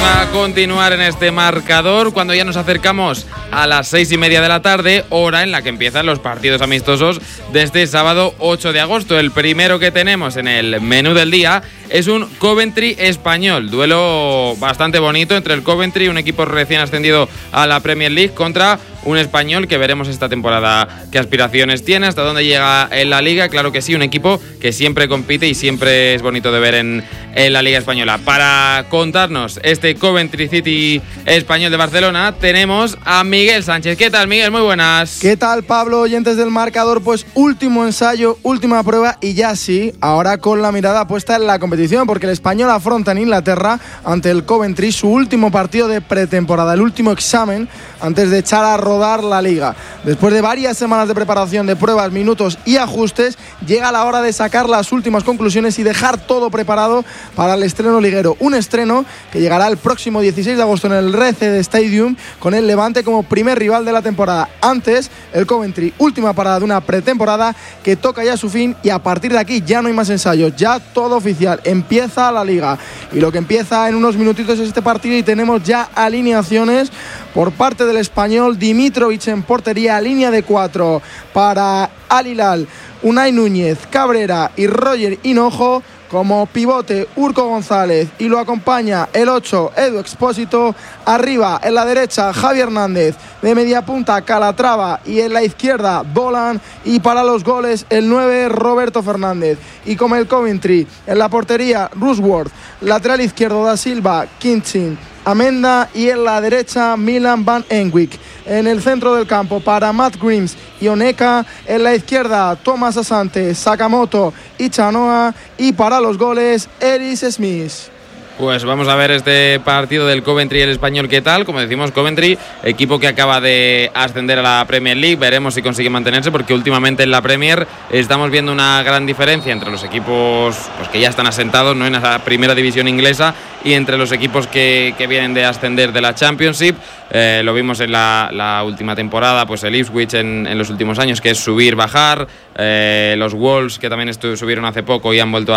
va a continuar en este marcador cuando ya nos acercamos a las 6:30 de la tarde, hora en la que empiezan los partidos amistosos de este sábado 8 de agosto. El primero que tenemos en el menú del día es un Coventry Español, duelo bastante bonito entre el Coventry, un equipo recién ascendido a la Premier League, contra un Español que veremos esta temporada qué aspiraciones tiene, hasta dónde llega en la Liga. Claro que sí, un equipo que siempre compite y siempre es bonito de ver en la Liga Española. Para contarnos este Coventry City Español de Barcelona tenemos a Miguel Sánchez. ¿Qué tal, Miguel? Muy buenas. ¿Qué tal, Pablo? Oyentes del marcador, pues último ensayo, última prueba y ya sí, ahora con la mirada puesta en la competición, porque el Español afronta en Inglaterra ante el Coventry su último partido de pretemporada, el último examen antes de echar a rodar la Liga. Después de varias semanas de preparación, de pruebas, minutos y ajustes, llega la hora de sacar las últimas conclusiones y dejar todo preparado para el estreno liguero. Un estreno que llegará el próximo 16 de agosto en el Red Dead Stadium, con el Levante como primer rival de la temporada. Antes, el Coventry, última parada de una pretemporada que toca ya su fin, y a partir de aquí ya no hay más ensayos, ya todo oficial, empieza la Liga. Y lo que empieza en unos minutitos es este partido, y tenemos ya alineaciones por parte del Español. Dimitrovic en portería, línea de 4 para Al Hilal, Unai Núñez, Cabrera y Roger Hinojo. Como pivote, Urco González, y lo acompaña el 8, Edu Expósito. Arriba, en la derecha, Javi Hernández. De media punta, Calatrava. Y en la izquierda, Bolan. Y para los goles, el 9, Roberto Fernández. Y como el Coventry, en la portería, Rusworth. Lateral izquierdo, Da Silva, Kinchin, Amenda. Y en la derecha, Milan Van Enwick. En el centro del campo, para Matt Grims y Oneka. En la izquierda, Thomas Asante, Sakamoto y Chanoa. Y para los goles, Ellis Smith. Pues vamos a ver este partido del Coventry y el Español, ¿qué tal? Como decimos, Coventry, equipo que acaba de ascender a la Premier League. Veremos si consigue mantenerse, porque últimamente en la Premier estamos viendo una gran diferencia entre los equipos pues, que ya están asentados, ¿no?, en esa primera división inglesa, y entre los equipos que vienen de ascender de la Championship. Lo vimos en la última temporada, pues el Ipswich en los últimos años, que es subir, bajar. Los Wolves, que también subieron hace poco y han vuelto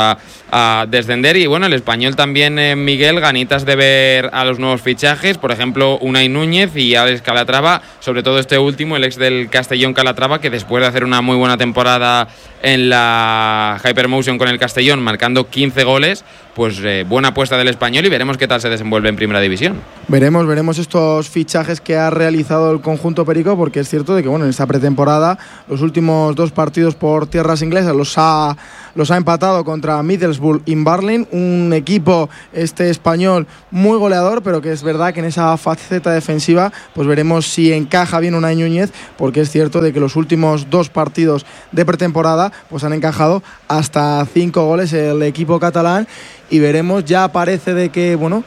a descender. Y bueno, el Español también, Miguel, ganitas de ver a los nuevos fichajes, por ejemplo Unai Núñez y Alex Calatrava, sobre todo este último, el ex del Castellón, Calatrava, que después de hacer una muy buena temporada en la Hypermotion con el Castellón, marcando 15 goles, pues buena apuesta del Español, y veremos qué tal se desenvuelve en Primera División. Veremos estos fichajes que ha realizado el conjunto perico, porque es cierto de que bueno, en esta pretemporada los últimos 2 partidos por tierras inglesas los ha empatado contra Middlesbrough y Barling, un equipo español muy goleador, pero que es verdad que en esa faceta defensiva pues veremos si encaja bien Unai Núñez, porque es cierto de que los últimos 2 partidos de pretemporada pues han encajado hasta 5 goles el equipo catalán. Y veremos, ya parece de que bueno,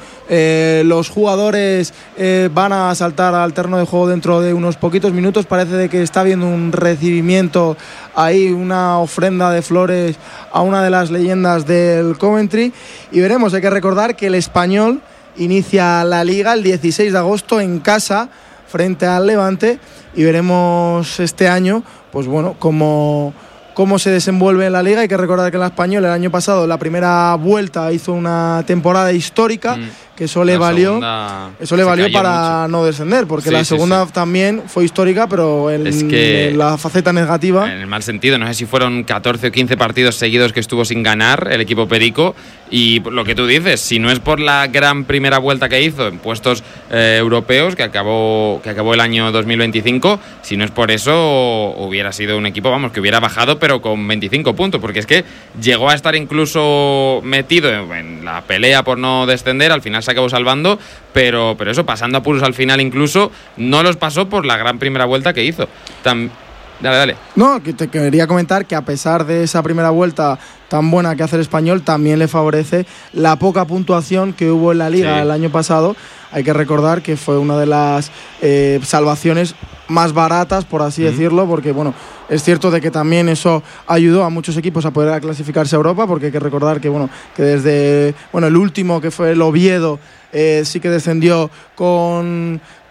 los jugadores van a saltar al terreno de juego dentro de unos poquitos minutos. Parece de que está habiendo un recibimiento ahí, una ofrenda de flores a una de las leyendas del Coventry. Y veremos, hay que recordar que el Español inicia la Liga el 16 de agosto en casa frente al Levante, y veremos este año pues bueno, cómo se desenvuelve en la Liga. Hay que recordar que el Español el año pasado, la primera vuelta, hizo una temporada histórica, que eso le valió para no descender, porque la segunda también fue histórica, pero en la faceta negativa. En el mal sentido, no sé si fueron 14 o 15 partidos seguidos que estuvo sin ganar el equipo perico, y lo que tú dices, si no es por la gran primera vuelta que hizo en puestos europeos, que acabó el año 2025, si no es por eso, hubiera sido un equipo, vamos, que hubiera bajado, pero con 25 puntos, porque es que llegó a estar incluso metido en la pelea por no descender. Al final se acabó salvando, pero eso, pasando apuros al final, incluso no los pasó por la gran primera vuelta que hizo. Dale. No, que te quería comentar que a pesar de esa primera vuelta tan buena que hace el Español, también le favorece la poca puntuación que hubo en la Liga el año pasado. Hay que recordar que fue una de las salvaciones más baratas, por así decirlo, porque bueno, es cierto de que también eso ayudó a muchos equipos a poder clasificarse a Europa, porque hay que recordar que bueno, que desde el último, que fue el Oviedo, sí que descendió con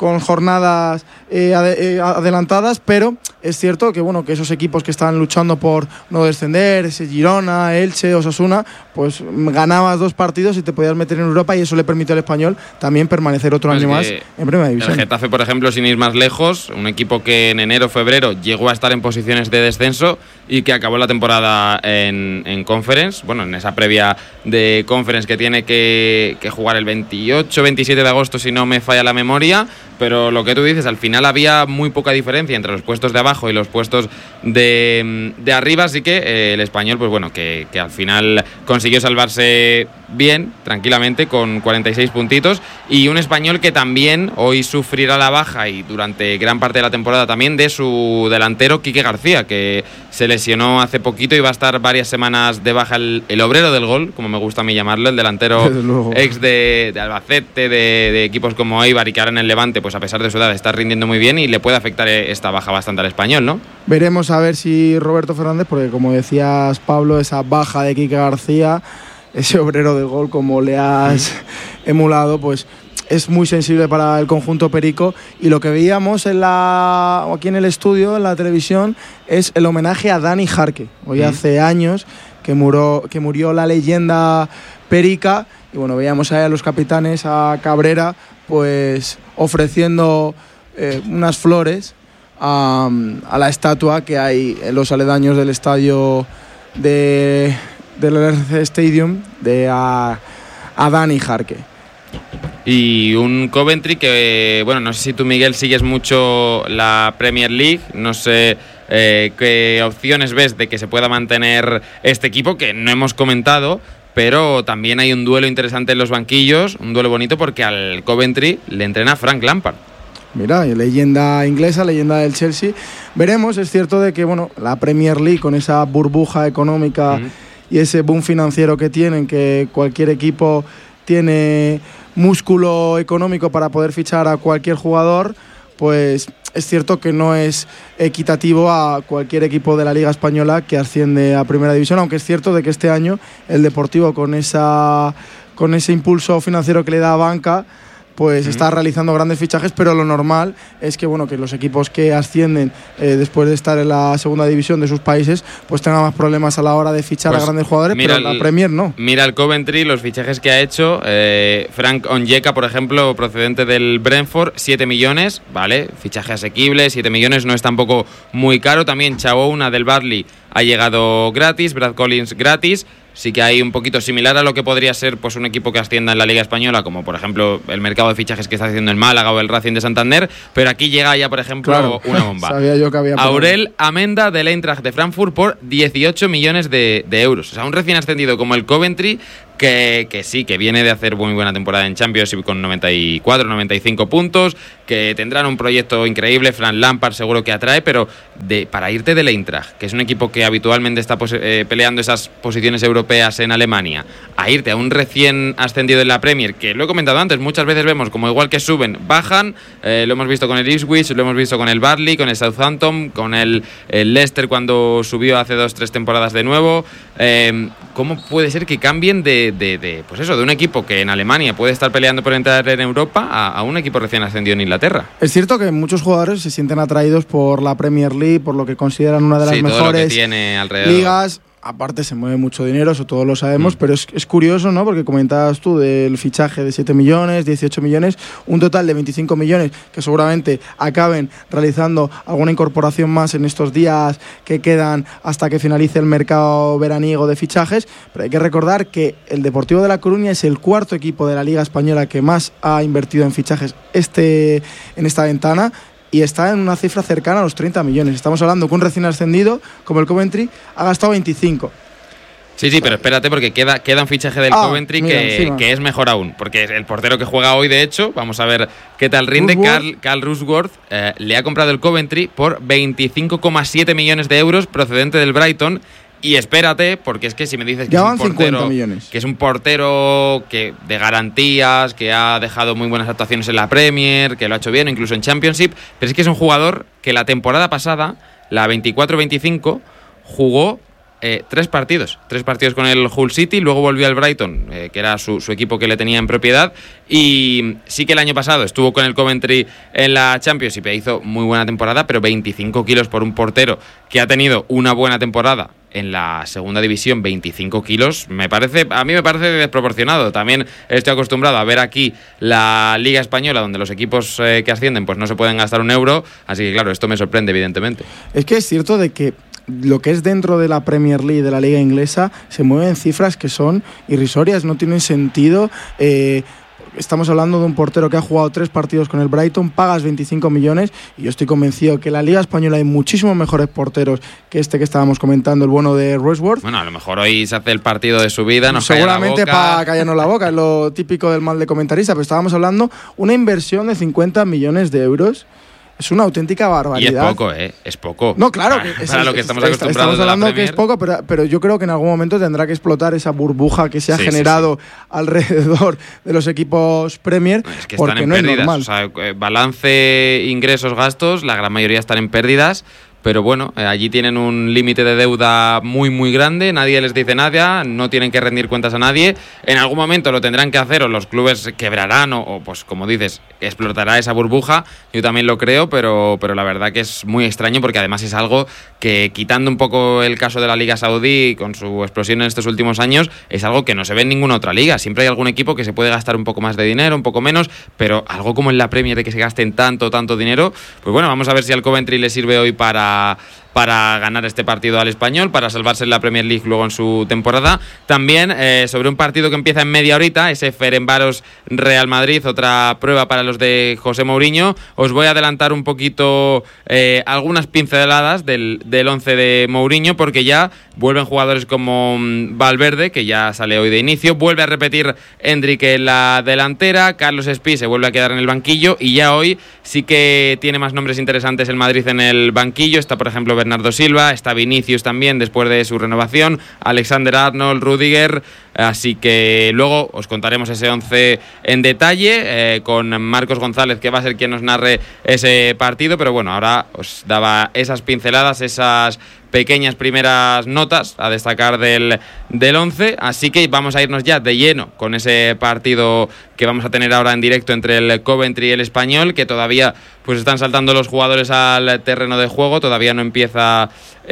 con jornadas adelantadas, pero es cierto que bueno, que esos equipos que están luchando por no descender, ese Girona, Elche, Osasuna, pues ganabas 2 partidos y te podías meter en Europa, y eso le permitió al Español también permanecer otro año más en Primera División. El Getafe, por ejemplo, sin ir más lejos, un equipo que en enero, febrero llegó a estar en posiciones de descenso y que acabó la temporada en Conference, bueno, en esa previa de Conference que tiene que jugar el 28-27 de agosto, si no me falla la memoria. Pero lo que tú dices, al final había muy poca diferencia entre los puestos de abajo y los puestos de arriba, así que el Español, pues bueno, que al final consiguió salvarse bien, tranquilamente, con 46 puntitos, y un Español que también hoy sufrirá la baja, y durante gran parte de la temporada también, de su delantero Quique García, que se lesionó hace poquito y va a estar varias semanas de baja, el obrero del gol, como me gusta a mí llamarlo, el delantero ex de Albacete, de equipos como Eibar, y que ahora en el Levante, pues a pesar de su edad está rindiendo muy bien, y le puede afectar esta baja bastante al Español, ¿no? Veremos a ver si Roberto Fernández, porque como decías, Pablo, esa baja de Quique García, ese obrero del gol, como le has emulado, pues es muy sensible para el conjunto perico, y lo que veíamos aquí en el estudio, en la televisión, es el homenaje a Dani Jarque. Hoy hace años que murió la leyenda perica, y bueno, veíamos ahí a los capitanes, a Cabrera, pues ofreciendo unas flores a la estatua que hay en los aledaños del estadio del RC Stadium a Dani Jarque. Y un Coventry que, bueno, no sé si tú, Miguel, sigues mucho la Premier League, no sé qué opciones ves de que se pueda mantener este equipo, que no hemos comentado, pero también hay un duelo interesante en los banquillos, un duelo bonito, porque al Coventry le entrena Frank Lampard. Mira, leyenda inglesa, leyenda del Chelsea. Veremos, es cierto de que bueno, la Premier League, con esa burbuja económica y ese boom financiero que tienen, que cualquier equipo tiene músculo económico para poder fichar a cualquier jugador, pues es cierto que no es equitativo a cualquier equipo de la Liga Española que asciende a Primera División, aunque es cierto de que este año el Deportivo, con ese impulso financiero que le da a banca, pues está realizando grandes fichajes, pero lo normal es que bueno, que los equipos que ascienden después de estar en la segunda división de sus países, pues tengan más problemas a la hora de fichar a grandes jugadores, pero la Premier no. Mira el Coventry, los fichajes que ha hecho. Frank Onyeka, por ejemplo, procedente del Brentford, 7 millones, vale, fichaje asequible, 7 millones, no es tampoco muy caro. También Chaouna del Burnley ha llegado gratis, Brad Collins gratis. Sí que hay un poquito similar a lo que podría ser pues un equipo que ascienda en la Liga Española, como por ejemplo el mercado de fichajes que está haciendo el Málaga o el Racing de Santander, pero aquí llega ya, por ejemplo, una bomba. Sabía yo que había Aurel Amenda del Eintracht de Frankfurt por 18 millones de euros. O sea, un recién ascendido como el Coventry, que sí, que viene de hacer muy buena temporada en Champions con 94, 95 puntos, que tendrán un proyecto increíble. Frank Lampard seguro que atrae, pero para irte del Eintracht, que es un equipo que habitualmente está peleando esas posiciones europeas en Alemania, a irte a un recién ascendido en la Premier, que lo he comentado antes, muchas veces vemos como igual que suben, bajan, lo hemos visto con el Ipswich, lo hemos visto con el Burnley, con el Southampton, con el Leicester cuando subió hace 2-3 temporadas de nuevo. ¿Cómo puede ser que cambien pues eso, de un equipo que en Alemania puede estar peleando por entrar en Europa a un equipo recién ascendido en Inglaterra? Es cierto que muchos jugadores se sienten atraídos por la Premier League, por lo que consideran una de las mejores todo lo que tiene alrededor. Ligas. Aparte se mueve mucho dinero, eso todos lo sabemos, pero es curioso, ¿no? Porque comentabas tú del fichaje de 7 millones, 18 millones, un total de 25 millones que seguramente acaben realizando alguna incorporación más en estos días que quedan hasta que finalice el mercado veraniego de fichajes. Pero hay que recordar que el Deportivo de La Coruña es el cuarto equipo de la Liga Española que más ha invertido en fichajes en esta ventana, y está en una cifra cercana a los 30 millones. Estamos hablando que un recién ascendido como el Coventry ha gastado 25. Sí, pero espérate, porque queda un fichaje del Coventry que es mejor aún, porque el portero que juega hoy, de hecho, vamos a ver qué tal rinde, Carl Rusworth, le ha comprado el Coventry por 25,7 millones de euros procedente del Brighton. Y espérate, porque es que si me dices que es un portero que de garantías, que ha dejado muy buenas actuaciones en la Premier, que lo ha hecho bien, incluso en Championship, pero es que es un jugador que la temporada pasada, la 24-25, jugó 3 partidos con el Hull City, luego volvió al Brighton, que era su equipo que le tenía en propiedad, y sí que el año pasado estuvo con el Coventry en la Championship y hizo muy buena temporada, pero 25 kilos por un portero que ha tenido una buena temporada en la segunda división, 25 kilos, a mí me parece desproporcionado. También estoy acostumbrado a ver aquí la Liga Española, donde los equipos que ascienden pues no se pueden gastar €1, así que claro, esto me sorprende evidentemente. Es que es cierto de que lo que es dentro de la Premier League, de la Liga Inglesa, se mueven cifras que son irrisorias, no tienen sentido. Estamos hablando de un portero que ha jugado 3 partidos con el Brighton, pagas 25 millones y yo estoy convencido que en la Liga Española hay muchísimos mejores porteros que este que estábamos comentando, el bueno de Rushworth. Bueno, a lo mejor hoy se hace el partido de su vida, nos seguramente para callarnos la boca, es lo típico del mal de comentarista, pero estábamos hablando una inversión de 50 millones de euros. Es una auténtica barbaridad. Y es poco, es poco. No, claro. Para lo que estamos acostumbrados. Estamos hablando que es poco, pero yo creo que en algún momento tendrá que explotar esa burbuja que se ha generado alrededor de los equipos Premier. Es que porque están en no pérdidas. Es normal. O sea, balance, ingresos, gastos, la gran mayoría están en pérdidas. Pero bueno, allí tienen un límite de deuda muy, muy grande, nadie les dice nada, no tienen que rendir cuentas a nadie. En algún momento lo tendrán que hacer o los clubes quebrarán o pues como dices, explotará esa burbuja. Yo también lo creo, pero la verdad que es muy extraño porque además es algo que, quitando un poco el caso de la Liga Saudí con su explosión en estos últimos años, es algo que no se ve en ninguna otra liga. Siempre hay algún equipo que se puede gastar un poco más de dinero, un poco menos, pero algo como en la Premier de que se gasten tanto dinero, pues bueno, vamos a ver si al Coventry le sirve hoy para ganar este partido al Español, para salvarse en la Premier League luego en su temporada. También sobre un partido que empieza en media horita, ese Ferencváros Real Madrid, otra prueba para los de José Mourinho. Os voy a adelantar un poquito algunas pinceladas del 11 de Mourinho, porque ya vuelven jugadores como Valverde, que ya sale hoy de inicio, vuelve a repetir Hendrik en la delantera, Carlos Espí se vuelve a quedar en el banquillo, y ya hoy sí que tiene más nombres interesantes el Madrid en el banquillo. Está, por ejemplo, Bernardo Silva, está Vinicius también después de su renovación, Alexander-Arnold, Rüdiger, así que luego os contaremos ese 11 en detalle con Marcos González, que va a ser quien nos narre ese partido, pero bueno, ahora os daba esas pinceladas, esas pequeñas primeras notas a destacar del 11, así que vamos a irnos ya de lleno con ese partido que vamos a tener ahora en directo entre el Coventry y el Español, que todavía pues están saltando los jugadores al terreno de juego, todavía no empieza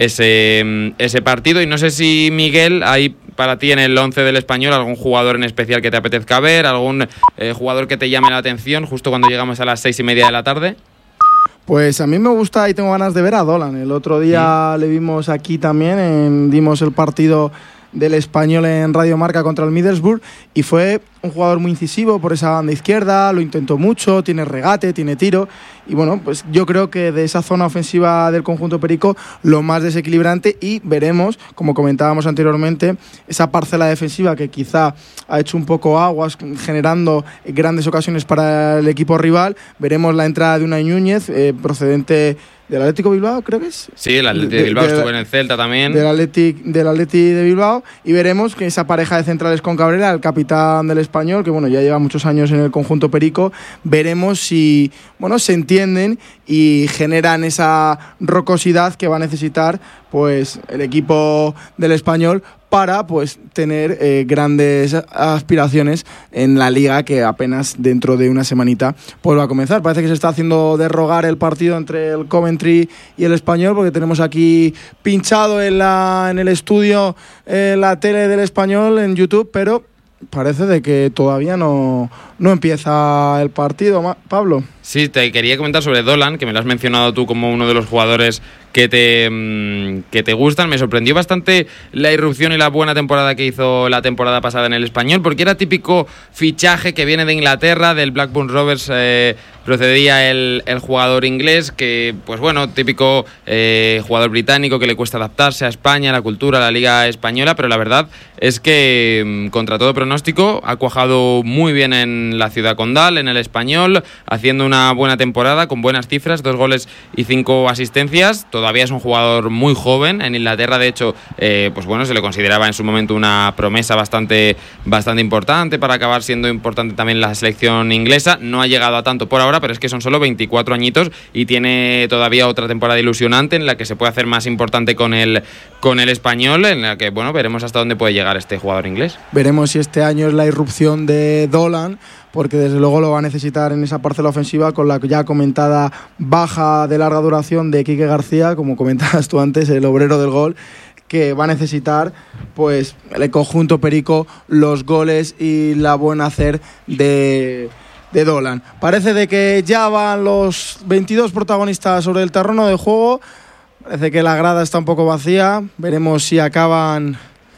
ese partido, y no sé si, Miguel, hay para ti en el 11 del Español algún jugador en especial que te apetezca ver, algún jugador que te llame la atención justo cuando llegamos a las 6:30 de la tarde. Pues a mí me gusta y tengo ganas de ver a Dolan. El otro día le vimos aquí también, dimos el partido del Español en Radio Marca contra el Middlesbrough, y fue un jugador muy incisivo por esa banda izquierda, lo intentó mucho, tiene regate, tiene tiro, y bueno, pues yo creo que de esa zona ofensiva del conjunto perico lo más desequilibrante, y veremos, como comentábamos anteriormente, esa parcela defensiva que quizá ha hecho un poco aguas generando grandes ocasiones para el equipo rival. Veremos la entrada de Unai Núñez, procedente del Atlético Bilbao, creo que es. Sí, el Atlético de Bilbao estuvo en el Celta también. Del Atleti de Bilbao, y veremos que esa pareja de centrales con Cabrera, el capitán del Español, que bueno, ya lleva muchos años en el conjunto perico, veremos si se entienden y generan esa rocosidad que va a necesitar pues el equipo del Español para pues tener grandes aspiraciones en la liga, que apenas dentro de una semanita pues va a comenzar. Parece que se está haciendo de rogar el partido entre el Coventry y el Español, porque tenemos aquí pinchado en el estudio la tele del Español en YouTube, pero parece de que todavía no empieza el partido, Pablo. Sí, te quería comentar sobre Dolan, que me lo has mencionado tú como uno de los jugadores que te gustan. Me sorprendió bastante la irrupción y la buena temporada que hizo la temporada pasada en el Español, porque era típico fichaje que viene de Inglaterra, del Blackburn Rovers procedía el jugador inglés, que pues bueno, típico jugador británico que le cuesta adaptarse a España, a la cultura, a la liga española, pero la verdad es que contra todo pronóstico ha cuajado muy bien en en la Ciudad Condal, en el Español, haciendo una buena temporada, con buenas cifras, 2 goles y 5 asistencias. Todavía es un jugador muy joven. En Inglaterra, de hecho, pues bueno, se le consideraba en su momento una promesa bastante importante para acabar siendo importante también la selección inglesa. No ha llegado a tanto por ahora, pero es que son solo 24 añitos y tiene todavía otra temporada ilusionante en la que se puede hacer más importante con el Español, en la que, bueno, veremos hasta dónde puede llegar este jugador inglés. Veremos si este año es la irrupción de Dolan, porque desde luego lo va a necesitar en esa parcela ofensiva con la ya comentada baja de larga duración de Quique García, como comentabas tú antes, el obrero del gol, que va a necesitar pues el conjunto perico, los goles y la buen hacer de Dolan. Parece de que ya van los 22 protagonistas sobre el terreno de juego. Parece que la grada está un poco vacía. Veremos si acaban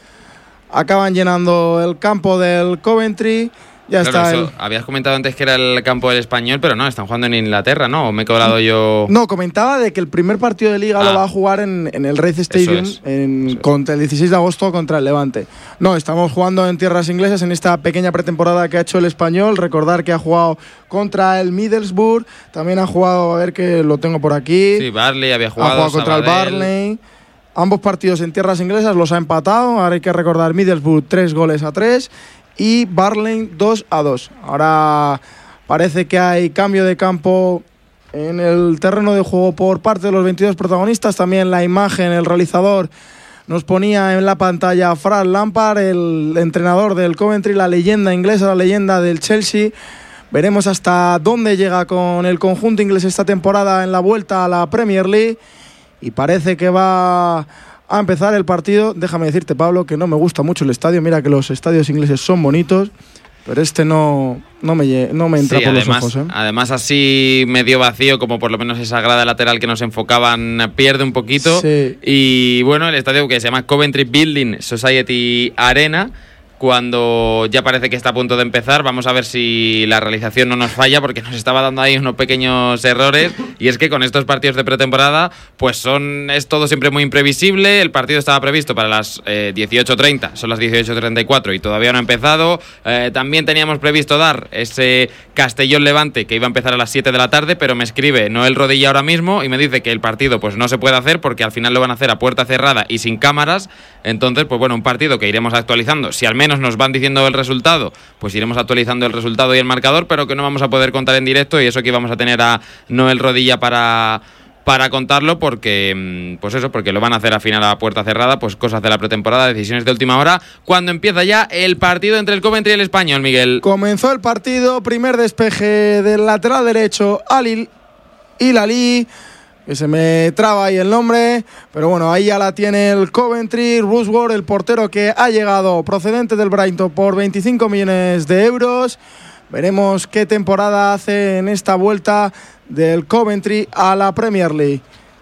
llenando el campo del Coventry. Ya claro, está. Habías comentado antes que era el campo del Español, pero no, están jugando en Inglaterra, ¿no? ¿O me he colado yo? No, comentaba de que el primer partido de Liga lo va a jugar en el Red Stadium contra el 16 de agosto contra el Levante. No, estamos jugando en tierras inglesas en esta pequeña pretemporada que ha hecho el Español. Recordar que ha jugado contra el Middlesbrough, también ha jugado, a ver que lo tengo por aquí. Sí, Barley había jugado. Ha jugado contra el Barley. Ambos partidos en tierras inglesas los ha empatado. Ahora hay que recordar Middlesbrough 3-3 y Barley 2-2. Ahora parece que hay cambio de campo en el terreno de juego por parte de los 22 protagonistas. También la imagen, el realizador nos ponía en la pantalla a Frank Lampard, el entrenador del Coventry, la leyenda inglesa, la leyenda del Chelsea. Veremos hasta dónde llega con el conjunto inglés esta temporada en la vuelta a la Premier League. Y parece que va a empezar el partido. Déjame decirte, Pablo, que no me gusta mucho el estadio. Mira que los estadios ingleses son bonitos, pero este no me entra por los ojos. Además, así medio vacío, como por lo menos esa grada lateral que nos enfocaban, pierde un poquito. Sí. Y bueno, el estadio que se llama Coventry Building Society Arena, cuando ya parece que está a punto de empezar. Vamos a ver si la realización no nos falla, porque nos estaba dando ahí unos pequeños errores, y es que con estos partidos de pretemporada pues es todo siempre muy imprevisible. El partido estaba previsto para las 18:30, son las 18:34 y todavía no ha empezado. También teníamos previsto dar ese Castellón-Levante que iba a empezar a las 7 de la tarde, pero me escribe Noel Rodilla ahora mismo y me dice que el partido pues no se puede hacer porque al final lo van a hacer a puerta cerrada y sin cámaras. Entonces, pues bueno, un partido que iremos actualizando. Si al menos nos van diciendo el resultado, pues iremos actualizando el resultado y el marcador, pero que no vamos a poder contar en directo, y eso que íbamos a tener a Noel Rodilla para contarlo, porque pues eso, porque lo van a hacer al final a puerta cerrada, pues cosas de la pretemporada, decisiones de última hora, cuando empieza ya el partido entre el Coventry y el Español, Miguel. Comenzó el partido, primer despeje del lateral derecho, Ali Hilali, que se me traba ahí el nombre, pero bueno, ahí ya la tiene el Coventry. Rusworth, el portero que ha llegado procedente del Brighton por 25 millones de euros. Veremos qué temporada hace en esta vuelta del Coventry a la Premier League.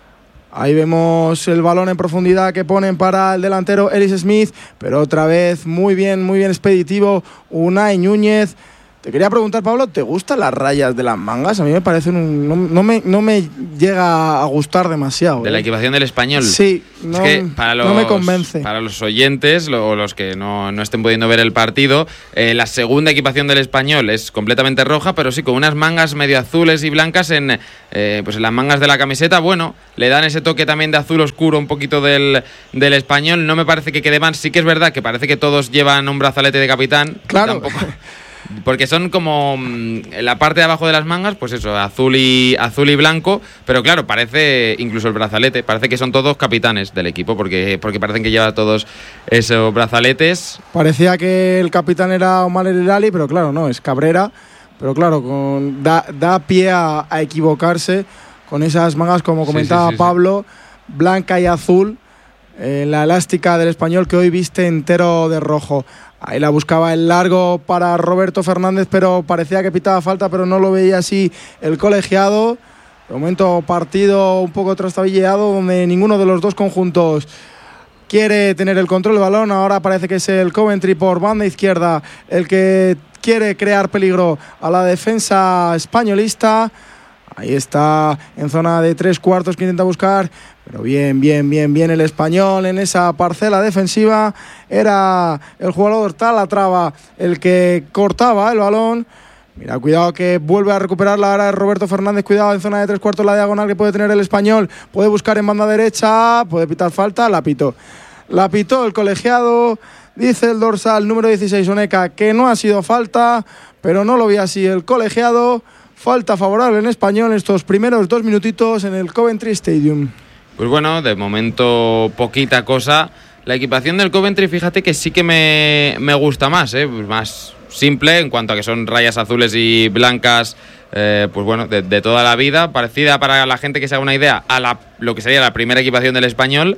Ahí vemos el balón en profundidad que ponen para el delantero Ellis Smith, pero otra vez muy bien expeditivo Unai Núñez. Te quería preguntar, Pablo, ¿te gustan las rayas de las mangas? A mí me parecen no me llega a gustar demasiado. ¿De la equipación del Español? Sí, es que no me convence. Para los oyentes o los que no estén pudiendo ver el partido, la segunda equipación del Español es completamente roja, pero sí con unas mangas medio azules y blancas en las mangas de la camiseta. Bueno, le dan ese toque también de azul oscuro un poquito del Español. No me parece que quede mal. Sí que es verdad que parece que todos llevan un brazalete de capitán. Claro. Porque son como la parte de abajo de las mangas, pues eso, azul y blanco, pero claro, parece, incluso el brazalete, parece que son todos capitanes del equipo, porque parecen que llevan todos esos brazaletes. Parecía que el capitán era Omar El Hilali, pero claro, no, es Cabrera, pero claro, da pie a equivocarse con esas mangas, como comentaba Pablo, blanca y azul, la elástica del Español que hoy viste entero de rojo. Ahí la buscaba el largo para Roberto Fernández, pero parecía que pitaba falta, pero no lo veía así el colegiado. De momento partido un poco trastabilleado, donde ninguno de los dos conjuntos quiere tener el control del balón. Ahora parece que es el Coventry por banda izquierda el que quiere crear peligro a la defensa españolista. Ahí está en zona de 3/4 que intenta buscar, pero bien el Español en esa parcela defensiva. Era el jugador Calatrava el que cortaba el balón, Mira, cuidado que vuelve a recuperarla ahora Roberto Fernández. Cuidado en zona de 3/4 la diagonal que puede tener el español. Puede buscar en banda derecha, puede pitar falta, la pitó. La pitó el colegiado, dice el dorsal número 16 Oneca que no ha sido falta, pero no lo vi así el colegiado. Falta favorable en español estos primeros 2 minutitos en el Coventry Stadium. Pues bueno, de momento poquita cosa. La equipación del Coventry, fíjate que sí que me gusta más, pues más simple en cuanto a que son rayas azules y blancas, pues bueno, de toda la vida, parecida para la gente que se haga una idea a lo que sería la primera equipación del español,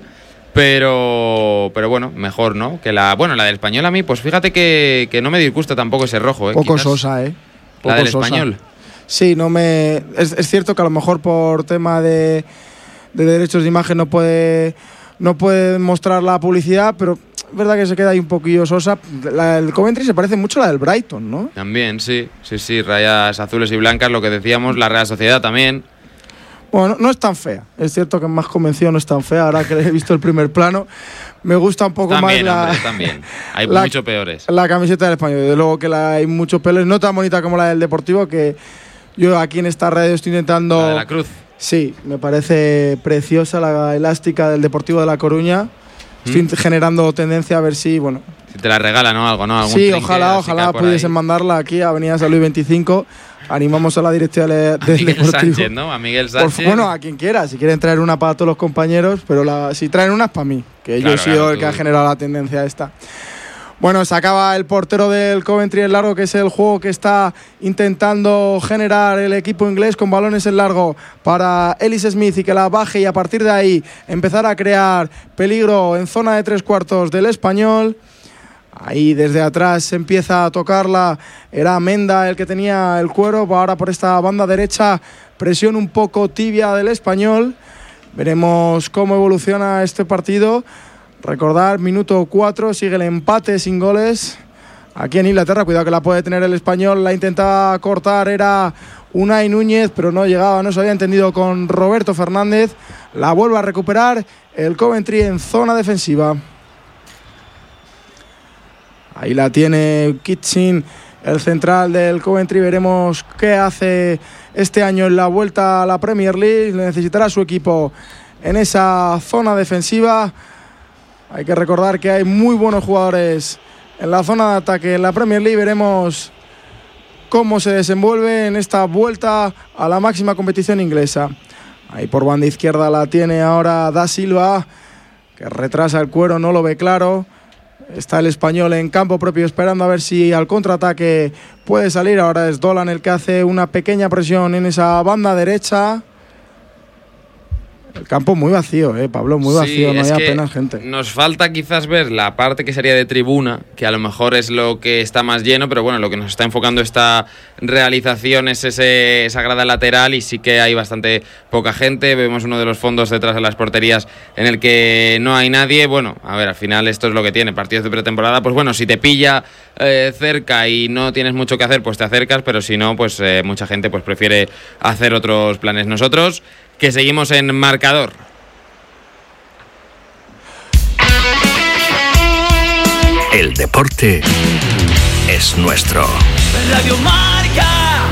pero bueno, mejor, ¿no? Que la del español a mí, pues fíjate que no me disgusta tampoco ese rojo, Poco sosa, Poco la del sosa. Español. Sí, es cierto que a lo mejor por tema de derechos de imagen no puede mostrar la publicidad, pero es verdad que se queda ahí un poquillo sosa. La del Coventry se parece mucho a la del Brighton, ¿no? También, sí, rayas azules y blancas, lo que decíamos, la Real Sociedad también. Bueno, no es tan fea. Es cierto que en más convencido no es tan fea. Ahora que he visto el primer plano, me gusta un poco también, más también. Hay mucho peores. La camiseta del español. Desde luego que hay muchos pelos. No tan bonita como la del Deportivo, que yo aquí en esta red estoy intentando... La de la Cruz. Sí, me parece preciosa la elástica del Deportivo de La Coruña. Estoy generando tendencia a ver si, bueno... Si te la regalan o algo, ¿no? ¿Algún sí, ojalá pudiesen mandarla aquí a Avenida San Luis 25. Animamos a la directiva del Deportivo. Sánchez, ¿no? A Miguel Sánchez. Bueno, a quien quiera. Si quieren traer una para todos los compañeros, pero si traen una es para mí, que claro, yo he sido el que ha generado la tendencia esta. Bueno, se acaba el portero del Coventry en largo, que es el juego que está intentando generar el equipo inglés con balones en largo para Ellis Smith y que la baje y a partir de ahí empezar a crear peligro en zona de 3/4 del español. Ahí desde atrás se empieza a tocarla, era Menda el que tenía el cuero, ahora por esta banda derecha, presión un poco tibia del español. Veremos cómo evoluciona este partido. Recordar, minuto 4, sigue el empate sin goles aquí en Inglaterra. Cuidado que la puede tener el español, la intentaba cortar, era Unai Núñez, pero no llegaba, no se había entendido con Roberto Fernández. La vuelve a recuperar el Coventry en zona defensiva. Ahí la tiene Kitchen, el central del Coventry. Veremos qué hace este año en la vuelta a la Premier League. Necesitará su equipo en esa zona defensiva. Hay que recordar que hay muy buenos jugadores en la zona de ataque en la Premier League. Veremos cómo se desenvuelve en esta vuelta a la máxima competición inglesa. Ahí por banda izquierda la tiene ahora Da Silva, que retrasa el cuero, no lo ve claro. Está el español en campo propio esperando a ver si al contraataque puede salir. Ahora es Dolan el que hace una pequeña presión en esa banda derecha. El campo muy vacío, Pablo, muy vacío, sí, no hay apenas gente. Nos falta quizás ver la parte que sería de tribuna, que a lo mejor es lo que está más lleno, pero bueno, lo que nos está enfocando esta realización es esa grada lateral y sí que hay bastante poca gente. Vemos uno de los fondos detrás de las porterías en el que no hay nadie. Bueno, a ver, al final esto es lo que tiene, partidos de pretemporada, pues bueno, si te pilla cerca y no tienes mucho que hacer, pues te acercas, pero si no, pues mucha gente pues prefiere hacer otros planes. Nosotros que seguimos en marcador. El deporte es nuestro. Radio Marca.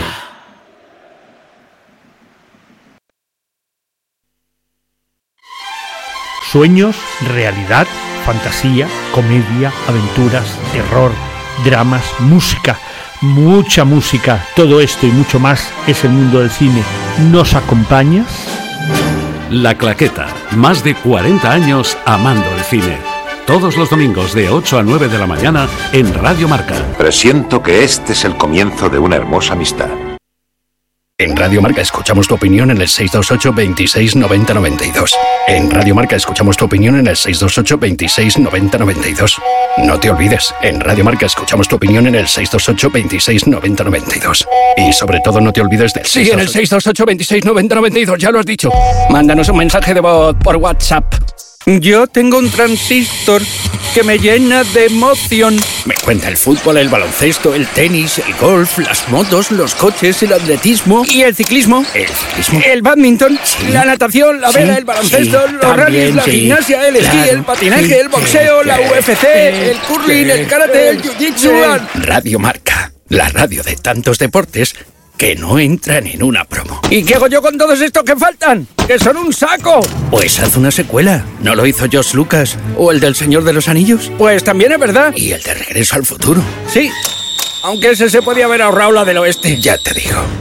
Sueños, realidad, fantasía, comedia, aventuras, terror, dramas, música. Mucha música, todo esto y mucho más es el mundo del cine. ¿Nos acompañas? La Claqueta, más de 40 años amando el cine. Todos los domingos de 8 a 9 de la mañana en Radio Marca. Presiento que este es el comienzo de una hermosa amistad. En Radio Marca escuchamos tu opinión en el 628 26 90 92. En Radio Marca escuchamos tu opinión en el 628 26 90 92. No te olvides, en Radio Marca escuchamos tu opinión en el 628 26 90 92. Y sobre todo no te olvides del... Sí, en el 628 26 90 92, ya lo has dicho. Mándanos un mensaje de voz por WhatsApp. Yo tengo un transistor que me llena de emoción. Me cuenta el fútbol, el baloncesto, el tenis, el golf, las motos, los coches, el atletismo y el ciclismo. ¿El ciclismo? El badminton, sí, la natación, la vela, el baloncesto, sí, los rallies, la gimnasia, el esquí, el patinaje, el boxeo, la UFC, el curling, el karate, el jiu-jitsu. Radio Marca, La radio de tantos deportes que no entran en una promo. ¿Y qué hago yo con todos estos que faltan? ¡Que son un saco! Pues haz una secuela. ¿No lo hizo George Lucas? ¿O el del Señor de los Anillos? Pues también es verdad. ¿Y el de Regreso al Futuro? Sí, aunque ese se podía haber ahorrado la del oeste. Ya te digo.